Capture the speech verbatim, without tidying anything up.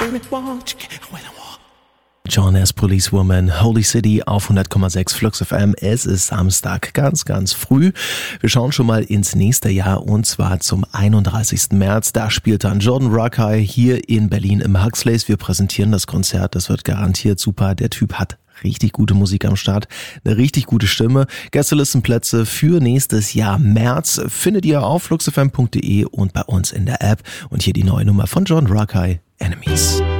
John S. Policewoman, Holy City auf hundert Komma sechs Flux F M. Es ist Samstag, ganz, ganz früh. Wir schauen schon mal ins nächste Jahr und zwar zum einunddreißigsten März. Da spielt dann Jordan Rakei hier in Berlin im Huxleys. Wir präsentieren das Konzert, das wird garantiert super. Der Typ hat richtig gute Musik am Start, eine richtig gute Stimme. Gästelistenplätze für nächstes Jahr März findet ihr auf fluxfm punkt de und bei uns in der App. Und hier die neue Nummer von Jordan Rakei, Enemies.